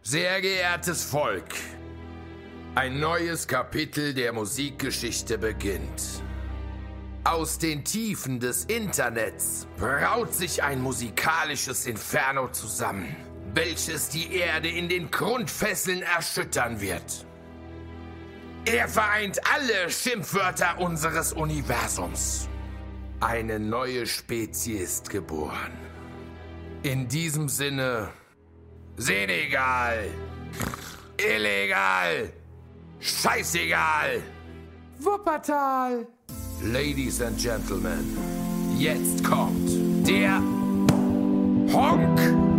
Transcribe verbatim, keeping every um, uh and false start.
Sehr geehrtes Volk, ein neues Kapitel der Musikgeschichte beginnt. Aus den Tiefen des Internets braut sich ein musikalisches Inferno zusammen, welches die Erde in den Grundfesseln erschüttern wird. Er vereint alle Schimpfwörter unseres Universums. Eine neue Spezies ist geboren. In diesem Sinne, Senegal, illegal, scheißegal, Wuppertal. Ladies and Gentlemen, jetzt kommt der Honk.